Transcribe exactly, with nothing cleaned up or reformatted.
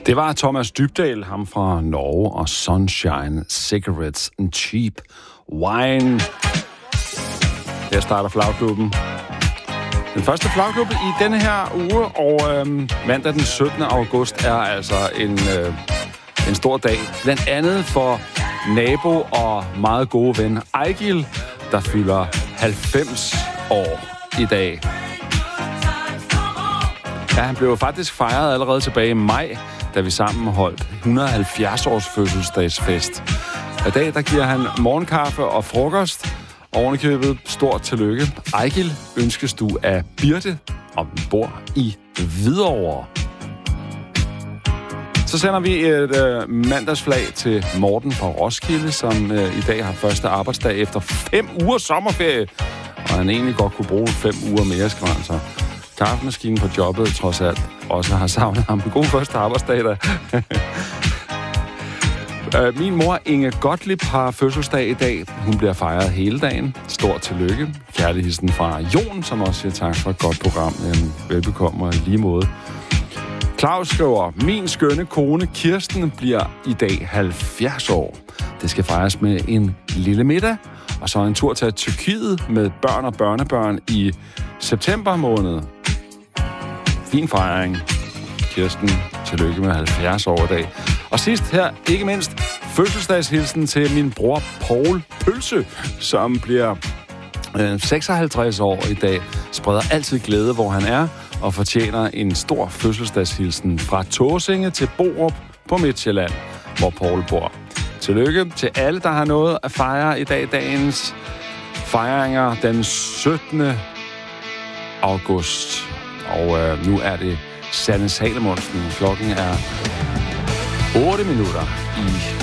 Det var Thomas Dybdahl, ham fra Norge, og Sunshine Cigarettes and Cheap Wine. Her starter Flagklubben. Den første Flagklub i denne her uge, og øhm, mandag den syttende august er altså en, øh, en stor dag. Blandt andet for nabo og meget gode ven Ejgil, der fylder halvfems år i dag. Ja, han blev faktisk fejret allerede tilbage i maj, da vi sammen holdt et hundrede og halvfjerds års fødselsdagsfest. I dag der giver han morgenkaffe og frokost. Ovenikøbet stort tillykke. Ejgil ønskes du af Birte, om den bor i Hvidovre. Så sender vi et øh, mandagsflag til Morten fra Roskilde, som øh, i dag har første arbejdsdag efter fem uger sommerferie. Og han egentlig godt kunne bruge fem uger mere, skriver han så. Kaffemaskinen på jobbet, trods alt, også har savnet ham. En god første arbejdsdag, da. Min mor, Inge Gottlieb, har fødselsdag i dag. Hun bliver fejret hele dagen. Stort tillykke. Kærlig hilsen fra Jon, som også siger tak for et godt program. En velbekomme og lige måde. Claus skriver, min skønne kone Kirsten bliver i dag halvfjerds år. Det skal fejres med en lille middag, og så en tur til Tyrkiet med børn og børnebørn i september måned. Fin fejring. Kirsten, tillykke med halvfjerds år i dag. Og sidst her, ikke mindst, fødselsdagshilsen til min bror Paul Pølse, som bliver øh, seksoghalvtreds år i dag. Spreder altid glæde, hvor han er, og fortjener en stor fødselsdagshilsen fra Tåsinge til Borup på Midtjylland, hvor Paul bor. Tillykke til alle, der har noget at fejre i dag. Dagens fejringer den syttende august. Og øh, nu er det Sanne Salomonsen. Klokken er otte minutter i